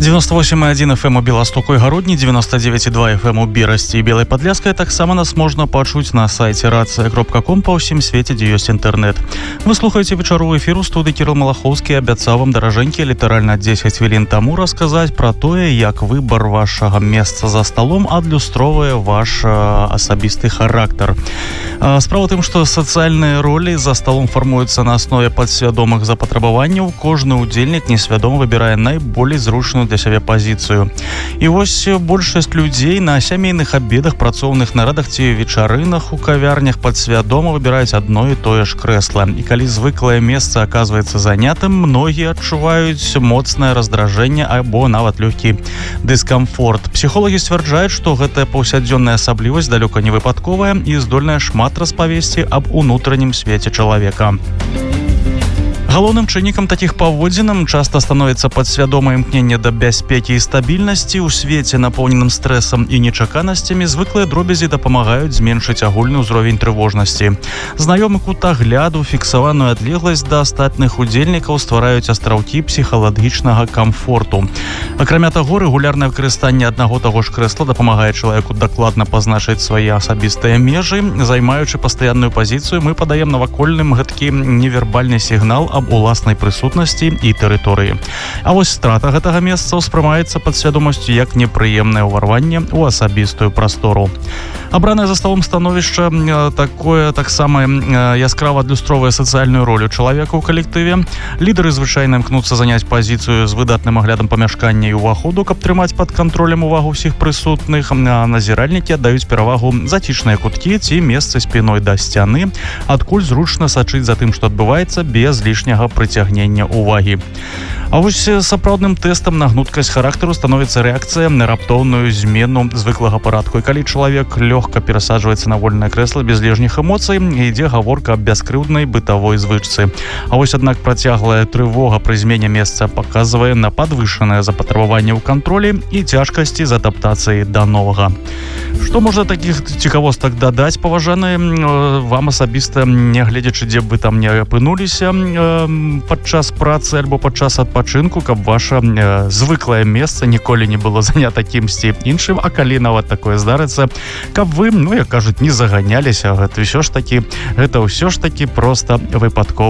98,1 FM у Беластоку і Гародні, 99,2 FM у Берасці і Белай Падляскай. Таксама нас можна пачуць на сайце racja.com па ўсім свеце, дзе ёсць інтэрнэт. Вы слухаеце вечаровы эфір у студыі Кірыл Малахоўскі. Абяцаў вам, даражэнькі, літаральна 10 хвілін таму расказаць пра тое, як выбар вашага месца за сталом адлюстроўвае ваш асабісты характар. Справа тым, што сацыяльныя ролі за сталом фармуюцца на аснове падсвядомых запатрабаванняў. Кожны удзельнік несвядома выбірае найболей зручную для сябе пазіцыю. І вось большасць людзей на сямейных абедах, працоўных нарадах ці вечарынах у кавярнях падсвядома выбіраюць адно і тое ж крэсла. І калі звыклае месца аказваецца занятым, многія адчуваюць моцнае раздражэнне або нават лёгкі дыскамфорт. Псіхолагі сцвярджаюць, што гэтая паўсядзённая асаблівасць далёка не выпадковая і здольная шмат распавесці аб унутранім свеце чалавека. Галоўным чыннікам такіх паводзінам часта становіцца падсвядомае імкненне да бяспекі і стабільнасці. У свеце, напоўненым стрэсам і нечаканасцямі, звыклыя дробязі дапамагаюць зменшыць агульны ўзровень трывожнасці. Знаёмы кут агляду, фіксаваную адлегласць да астатніх удзельнікаў ствараюць астраўкі псіхалагічнага камфорту. Акрамя таго, рэгулярнае выкарыстанне аднаго таго ж крэсла дапамагае чалавеку дакладна пазначыць свае асабістыя межы. Займаючы пастаянную пазіцыю, мы падаем навакольным гэткі невербальны сігнал аб уласнай прысутнасці і тэрыторыі. А вось страта гэтага месца ўспрымаецца падсвядомасцю як непрыемнае ўварванне ў асабістую прастору. Абранае за сталом становішча такое таксама яскрава адлюстроўвае сацыяльную ролю чалавека ў калектыве. Лідары звычайна імкнуцца заняць пазіцыю з выдатным аглядам памяшкання і ўваходу, каб трымаць пад кантролем увагу ўсіх прысутных. Назіральнікі аддаюць перавагу зацішныя куткі ці месцы спіной да сцяны, адкуль зручна сачыць за тым, што адбываецца без лішняга прыцягнення увагі. А вось сапраўдным тэстам на гнуткасць характару становіцца рэакцыя на раптоўную змену звыклага парадку. І калі чалавек лёгка перасаджваецца на вольнае крэсла без лішніх эмоцый, ідзе гаворка аб бяскрыўднай бытавой звычцы. А вось аднак працяглая трывога пры змене месца паказвае на падвышанае запатрабаванне ў кантролі і цяжкасці з адаптацыяй да новага. Што можна такіх цікавостак дадаць, паважаныя, вам асабіста, нягледзячы, дзе б вы там не апынуліся падчас працы альбо падчас адпачынку, каб ваша звыклае месца ніколі не было занята кімсьці іншым, а калі нават такое здарыцца, каб вы, як кажуць, не заганяліся, гэта ўсё ж такі проста выпадкова.